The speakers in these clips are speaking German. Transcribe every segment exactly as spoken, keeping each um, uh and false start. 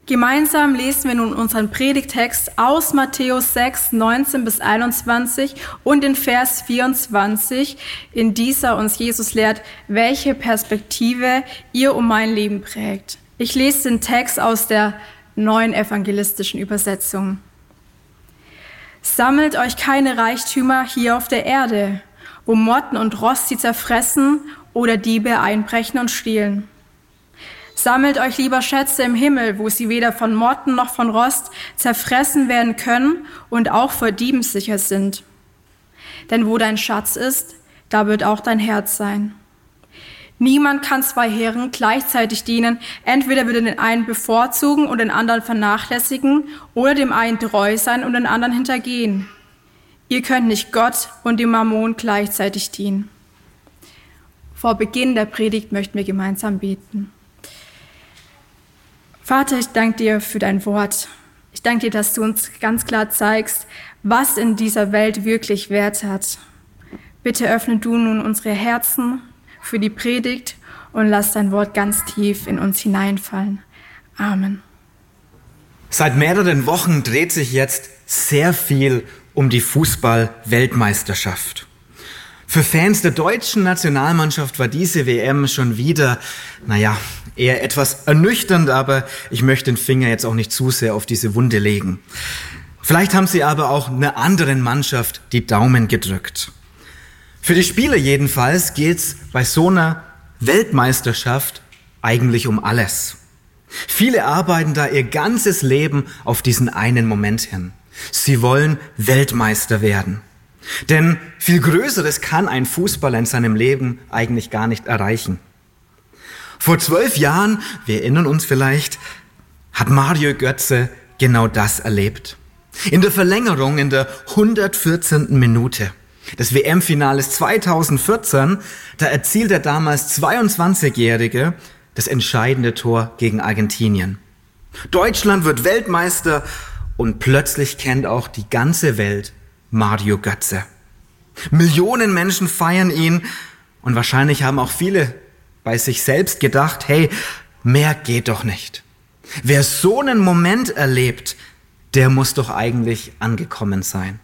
Gemeinsam lesen wir nun unseren Predigttext aus Matthäus sechs, neunzehn bis einundzwanzig und den Vers vierundzwanzig, in dieser uns Jesus lehrt, welche Perspektive ihr um mein Leben prägt. Ich lese den Text aus der neuen evangelistischen Übersetzung. Sammelt euch keine Reichtümer hier auf der Erde, wo Motten und Rost sie zerfressen oder Diebe einbrechen und stehlen. Sammelt euch lieber Schätze im Himmel, wo sie weder von Motten noch von Rost zerfressen werden können und auch vor Dieben sicher sind. Denn wo dein Schatz ist, da wird auch dein Herz sein. Niemand kann zwei Herren gleichzeitig dienen. Entweder wird er den einen bevorzugen und den anderen vernachlässigen oder dem einen treu sein und den anderen hintergehen. Ihr könnt nicht Gott und dem Mammon gleichzeitig dienen. Vor Beginn der Predigt möchten wir gemeinsam beten. Vater, ich danke dir für dein Wort. Ich danke dir, dass du uns ganz klar zeigst, was in dieser Welt wirklich Wert hat. Bitte öffne du nun unsere Herzen für die Predigt und lass dein Wort ganz tief in uns hineinfallen. Amen. Seit mehreren Wochen dreht sich jetzt sehr viel um die Fußball-Weltmeisterschaft. Für Fans der deutschen Nationalmannschaft war diese W M schon wieder, naja, eher etwas ernüchternd, aber ich möchte den Finger jetzt auch nicht zu sehr auf diese Wunde legen. Vielleicht haben sie aber auch einer anderen Mannschaft die Daumen gedrückt. Für die Spieler jedenfalls geht's bei so einer Weltmeisterschaft eigentlich um alles. Viele arbeiten da ihr ganzes Leben auf diesen einen Moment hin. Sie wollen Weltmeister werden. Denn viel Größeres kann ein Fußballer in seinem Leben eigentlich gar nicht erreichen. Vor zwölf Jahren, wir erinnern uns vielleicht, hat Mario Götze genau das erlebt. In der Verlängerung, in der hundertvierzehnten Minute des W M-Finales zweitausendvierzehn, da erzielt der damals zweiundzwanzigjährige das entscheidende Tor gegen Argentinien. Deutschland wird Weltmeister und plötzlich kennt auch die ganze Welt Mario Götze. Millionen Menschen feiern ihn und wahrscheinlich haben auch viele bei sich selbst gedacht, hey, mehr geht doch nicht. Wer so einen Moment erlebt, der muss doch eigentlich angekommen sein.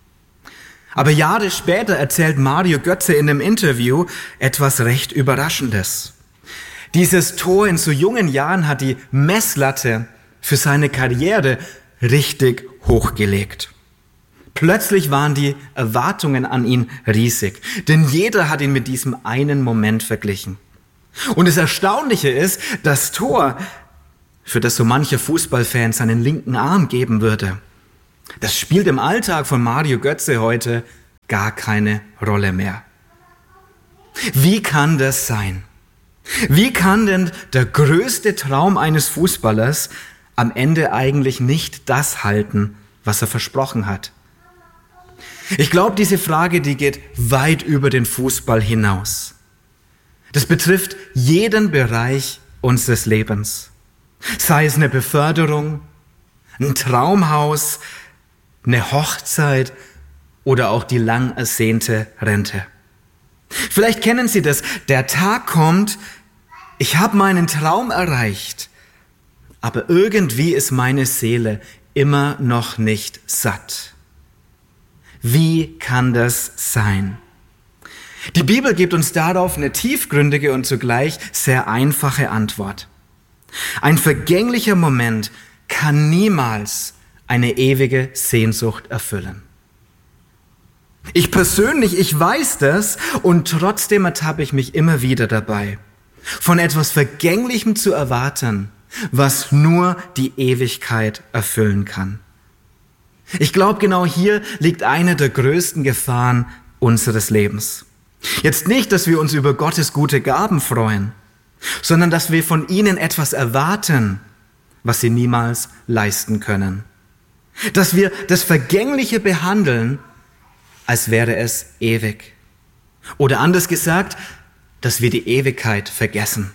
Aber Jahre später erzählt Mario Götze in einem Interview etwas recht Überraschendes. Dieses Tor in so jungen Jahren hat die Messlatte für seine Karriere richtig hochgelegt. Plötzlich waren die Erwartungen an ihn riesig, denn jeder hat ihn mit diesem einen Moment verglichen. Und das Erstaunliche ist, das Tor, für das so mancher Fußballfan seinen linken Arm geben würde, das spielt im Alltag von Mario Götze heute gar keine Rolle mehr. Wie kann das sein? Wie kann denn der größte Traum eines Fußballers am Ende eigentlich nicht das halten, was er versprochen hat? Ich glaube, diese Frage, die geht weit über den Fußball hinaus. Das betrifft jeden Bereich unseres Lebens. Sei es eine Beförderung, ein Traumhaus, eine Hochzeit oder auch die lang ersehnte Rente. Vielleicht kennen Sie das. Der Tag kommt, ich habe meinen Traum erreicht, aber irgendwie ist meine Seele immer noch nicht satt. Wie kann das sein? Die Bibel gibt uns darauf eine tiefgründige und zugleich sehr einfache Antwort. Ein vergänglicher Moment kann niemals eine ewige Sehnsucht erfüllen. Ich persönlich, ich weiß das und trotzdem ertappe ich mich immer wieder dabei, von etwas Vergänglichem zu erwarten, was nur die Ewigkeit erfüllen kann. Ich glaube, genau hier liegt eine der größten Gefahren unseres Lebens. Jetzt nicht, dass wir uns über Gottes gute Gaben freuen, sondern dass wir von ihnen etwas erwarten, was sie niemals leisten können. Dass wir das Vergängliche behandeln, als wäre es ewig. Oder anders gesagt, dass wir die Ewigkeit vergessen.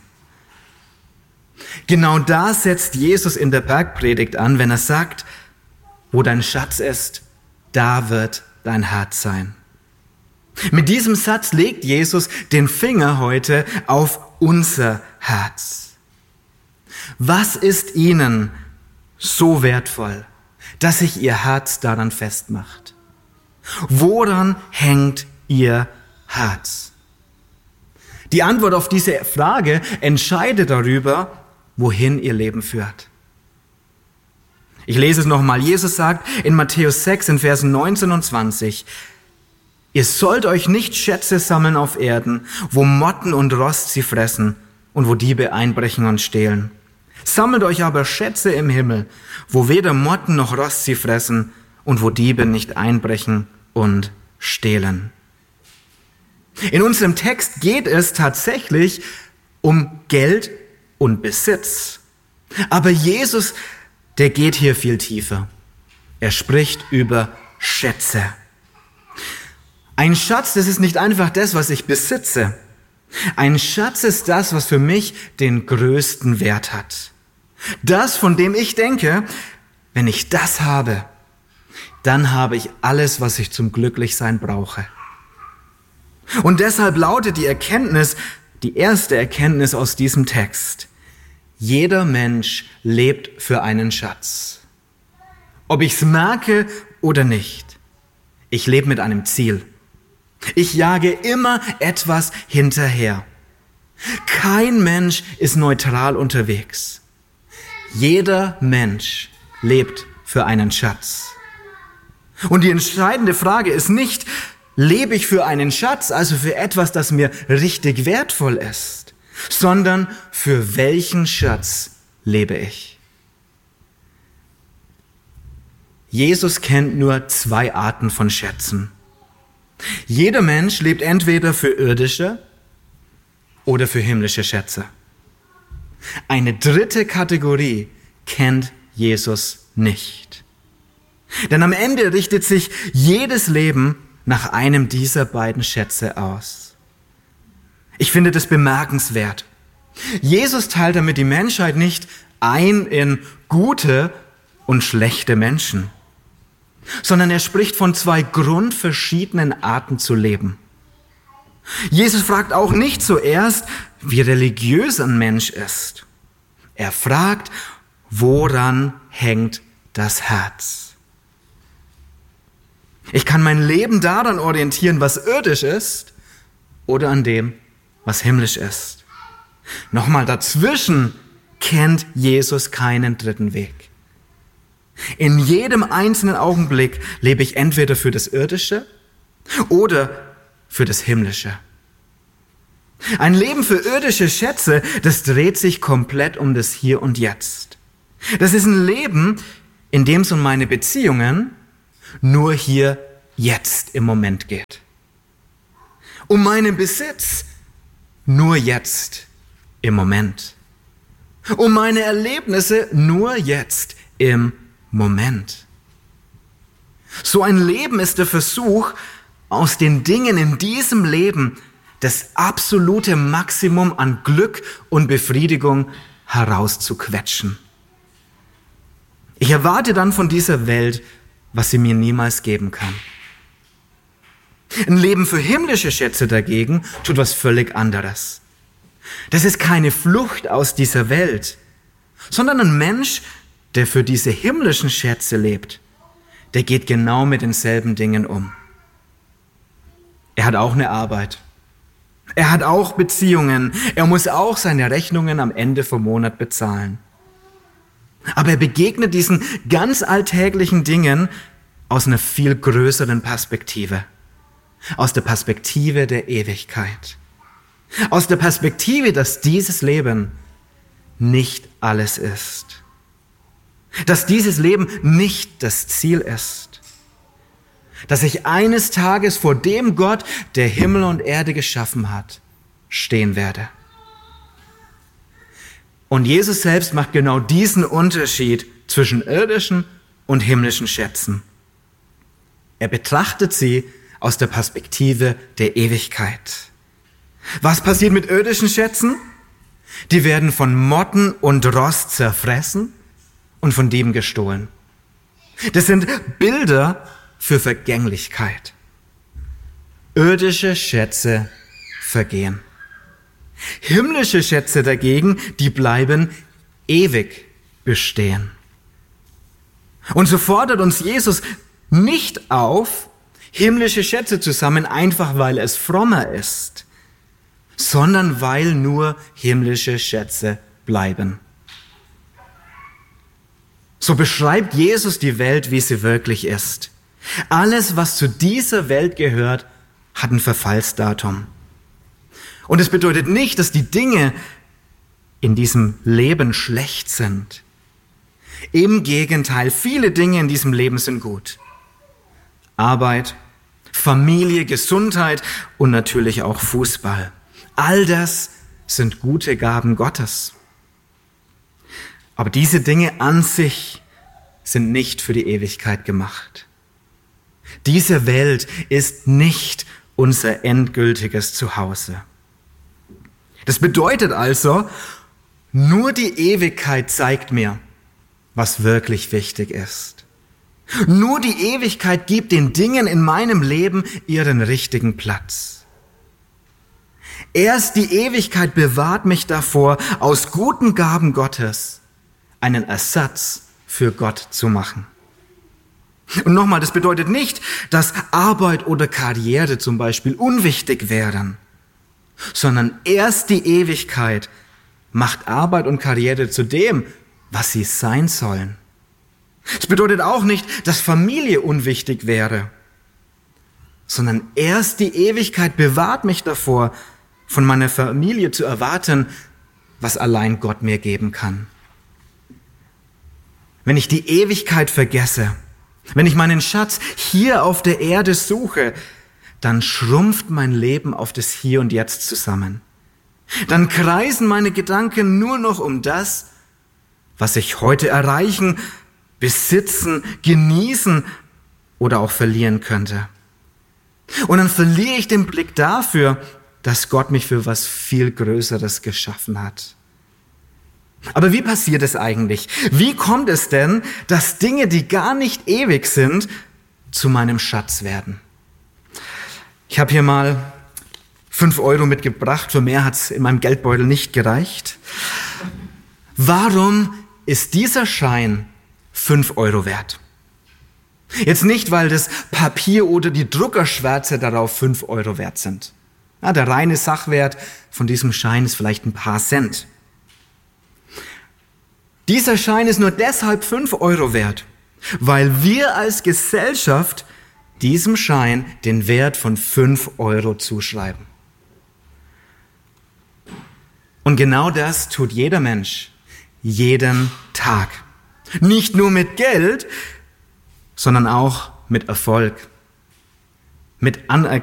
Genau da setzt Jesus in der Bergpredigt an, wenn er sagt, wo dein Schatz ist, da wird dein Herz sein. Mit diesem Satz legt Jesus den Finger heute auf unser Herz. Was ist Ihnen so wertvoll, dass sich ihr Herz daran festmacht? Woran hängt ihr Herz? Die Antwort auf diese Frage entscheidet darüber, wohin ihr Leben führt. Ich lese es nochmal. Jesus sagt in Matthäus sechs, in Versen neunzehn und zwanzig, ihr sollt euch nicht Schätze sammeln auf Erden, wo Motten und Rost sie fressen und wo Diebe einbrechen und stehlen. Sammelt euch aber Schätze im Himmel, wo weder Motten noch Rost sie fressen und wo Diebe nicht einbrechen und stehlen. In unserem Text geht es tatsächlich um Geld und Besitz. Aber Jesus, der geht hier viel tiefer. Er spricht über Schätze. Ein Schatz, das ist nicht einfach das, was ich besitze. Ein Schatz ist das, was für mich den größten Wert hat. Das, von dem ich denke, wenn ich das habe, dann habe ich alles, was ich zum Glücklichsein brauche. Und deshalb lautet die Erkenntnis, die erste Erkenntnis aus diesem Text: Jeder Mensch lebt für einen Schatz. Ob ich es merke oder nicht, ich lebe mit einem Ziel. Ich jage immer etwas hinterher. Kein Mensch ist neutral unterwegs. Jeder Mensch lebt für einen Schatz. Und die entscheidende Frage ist nicht, lebe ich für einen Schatz, also für etwas, das mir richtig wertvoll ist, sondern für welchen Schatz lebe ich? Jesus kennt nur zwei Arten von Schätzen. Jeder Mensch lebt entweder für irdische oder für himmlische Schätze. Eine dritte Kategorie kennt Jesus nicht. Denn am Ende richtet sich jedes Leben nach einem dieser beiden Schätze aus. Ich finde das bemerkenswert. Jesus teilt damit die Menschheit nicht ein in gute und schlechte Menschen, sondern er spricht von zwei grundverschiedenen Arten zu leben. Jesus fragt auch nicht zuerst, wie religiös ein Mensch ist. Er fragt, woran hängt das Herz? Ich kann mein Leben daran orientieren, was irdisch ist, oder an dem, was himmlisch ist. Nochmal, dazwischen kennt Jesus keinen dritten Weg. In jedem einzelnen Augenblick lebe ich entweder für das Irdische oder für das Himmlische. Ein Leben für irdische Schätze, das dreht sich komplett um das Hier und Jetzt. Das ist ein Leben, in dem es um meine Beziehungen nur hier jetzt im Moment geht. Um meinen Besitz nur jetzt im Moment. Um meine Erlebnisse nur jetzt im Moment. So ein Leben ist der Versuch, aus den Dingen in diesem Leben das absolute Maximum an Glück und Befriedigung herauszuquetschen. Ich erwarte dann von dieser Welt, was sie mir niemals geben kann. Ein Leben für himmlische Schätze dagegen tut was völlig anderes. Das ist keine Flucht aus dieser Welt, sondern ein Mensch, der für diese himmlischen Schätze lebt, der geht genau mit denselben Dingen um. Er hat auch eine Arbeit. Er hat auch Beziehungen. Er muss auch seine Rechnungen am Ende vom Monat bezahlen. Aber er begegnet diesen ganz alltäglichen Dingen aus einer viel größeren Perspektive. Aus der Perspektive der Ewigkeit. Aus der Perspektive, dass dieses Leben nicht alles ist. Dass dieses Leben nicht das Ziel ist. Dass ich eines Tages vor dem Gott, der Himmel und Erde geschaffen hat, stehen werde. Und Jesus selbst macht genau diesen Unterschied zwischen irdischen und himmlischen Schätzen. Er betrachtet sie aus der Perspektive der Ewigkeit. Was passiert mit irdischen Schätzen? Die werden von Motten und Rost zerfressen und von Dieben gestohlen. Das sind Bilder für Vergänglichkeit. Irdische Schätze vergehen. Himmlische Schätze dagegen, die bleiben ewig bestehen. Und so fordert uns Jesus nicht auf, himmlische Schätze zu sammeln, einfach weil es frommer ist, sondern weil nur himmlische Schätze bleiben. So beschreibt Jesus die Welt, wie sie wirklich ist. Alles, was zu dieser Welt gehört, hat ein Verfallsdatum. Und es bedeutet nicht, dass die Dinge in diesem Leben schlecht sind. Im Gegenteil, viele Dinge in diesem Leben sind gut. Arbeit, Familie, Gesundheit und natürlich auch Fußball. All das sind gute Gaben Gottes. Aber diese Dinge an sich sind nicht für die Ewigkeit gemacht. Diese Welt ist nicht unser endgültiges Zuhause. Das bedeutet also, nur die Ewigkeit zeigt mir, was wirklich wichtig ist. Nur die Ewigkeit gibt den Dingen in meinem Leben ihren richtigen Platz. Erst die Ewigkeit bewahrt mich davor, aus guten Gaben Gottes einen Ersatz für Gott zu machen. Und nochmal, das bedeutet nicht, dass Arbeit oder Karriere zum Beispiel unwichtig wären, sondern erst die Ewigkeit macht Arbeit und Karriere zu dem, was sie sein sollen. Es bedeutet auch nicht, dass Familie unwichtig wäre, sondern erst die Ewigkeit bewahrt mich davor, von meiner Familie zu erwarten, was allein Gott mir geben kann. Wenn ich die Ewigkeit vergesse, wenn ich meinen Schatz hier auf der Erde suche, dann schrumpft mein Leben auf das Hier und Jetzt zusammen. Dann kreisen meine Gedanken nur noch um das, was ich heute erreichen, besitzen, genießen oder auch verlieren könnte. Und dann verliere ich den Blick dafür, dass Gott mich für was viel Größeres geschaffen hat. Aber wie passiert es eigentlich? Wie kommt es denn, dass Dinge, die gar nicht ewig sind, zu meinem Schatz werden? Ich habe hier mal fünf Euro mitgebracht, für mehr hat es in meinem Geldbeutel nicht gereicht. Warum ist dieser Schein fünf Euro wert? Jetzt nicht, weil das Papier oder die Druckerschwärze darauf fünf Euro wert sind. Ja, der reine Sachwert von diesem Schein ist vielleicht ein paar Cent. Dieser Schein ist nur deshalb fünf Euro wert, weil wir als Gesellschaft diesem Schein den Wert von fünf Euro zuschreiben. Und genau das tut jeder Mensch, jeden Tag. Nicht nur mit Geld, sondern auch mit Erfolg, mit Anerkennung.